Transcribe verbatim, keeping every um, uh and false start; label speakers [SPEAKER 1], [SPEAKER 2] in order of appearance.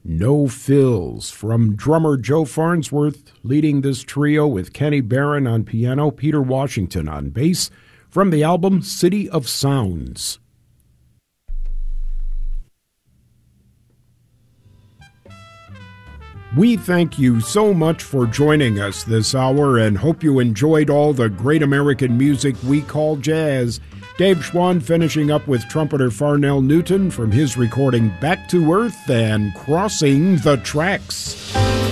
[SPEAKER 1] No Fills from drummer Joe Farnsworth, leading this trio with Kenny Barron on piano, Peter Washington on bass, from the album City of Sounds. We thank you so much for joining us this hour and hope you enjoyed all the great American music we call jazz. Dave Schwann finishing up with trumpeter Farnell Newton from his recording Back to Earth and Crossing the Tracks.